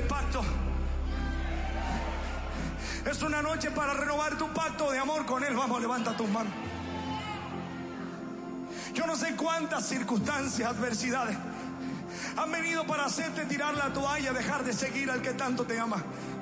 pacto. Es una noche para renovar tu pacto de amor con Él. Vamos, levanta tus manos. Yo no sé cuántas circunstancias, adversidades han venido para hacerte tirar la toalla, dejar de seguir al que tanto te ama.